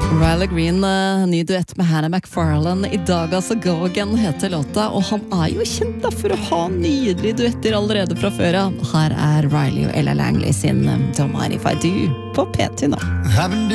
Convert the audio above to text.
Riley Green, ny duett med Hannah McFarlane I dag, altså Go Again heter låta, og han jo kjent da for å ha nydelige duetter allerede fra før av. Her Riley og Ella Langley sin Don't Mind If I Do på P3 nå.